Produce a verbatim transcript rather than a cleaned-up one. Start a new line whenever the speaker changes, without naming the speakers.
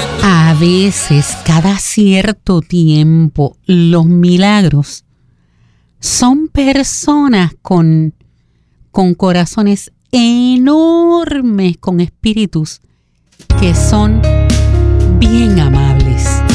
A veces, cada cierto tiempo, los milagros son personas con, con corazones enormes, con espíritus que son bien amables.